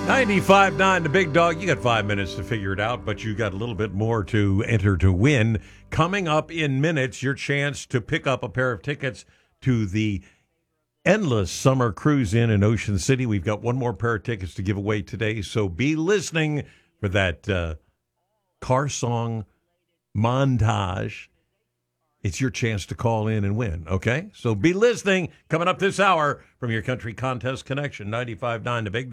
95.9 The Big Dog. You got 5 minutes to figure it out, but you got a little bit more to enter to win. Coming up in minutes, your chance to pick up a pair of tickets to the Endless Summer Cruise in Ocean City. We've got one more pair of tickets to give away today, so be listening for that car song montage. It's your chance to call in and win, okay? So be listening. Coming up this hour from your Country Contest Connection, 95.9 The Big Dog.